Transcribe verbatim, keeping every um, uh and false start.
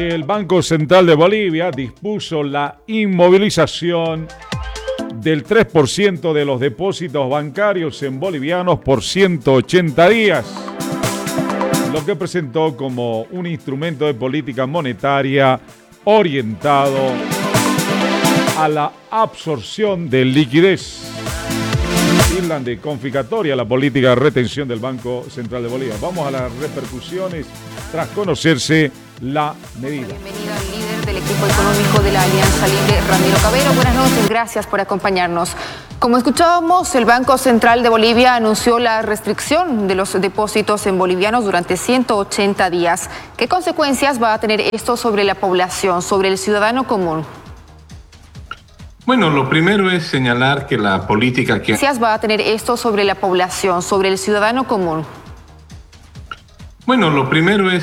El Banco Central de Bolivia dispuso la inmovilización del tres por ciento de los depósitos bancarios en bolivianos por ciento ochenta días, lo que presentó como un instrumento de política monetaria orientado a la absorción de liquidez. Tildan de confiscatoria la política de retención del Banco Central de Bolivia. Vamos a las repercusiones tras conocerse la medida. Bienvenido al líder del equipo económico de la Alianza Libre, Ramiro Cabero. Buenas noches, gracias por acompañarnos. Como escuchábamos, el Banco Central de Bolivia anunció la restricción de los depósitos en bolivianos durante ciento ochenta días. ¿Qué consecuencias va a tener esto sobre la población, sobre el ciudadano común? Bueno, lo primero es señalar que la política que... ¿Qué va a tener esto sobre la población, sobre el ciudadano común? Bueno, lo primero es